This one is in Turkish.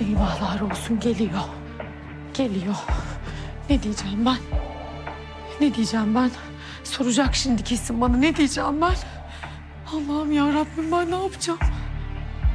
Eyvahlar olsun, geliyor. Geliyor. Ne diyeceğim ben? Ne diyeceğim ben? Soracak şimdi kesin bana, ne diyeceğim ben? Allah'ım ya Rabbim, ben ne yapacağım?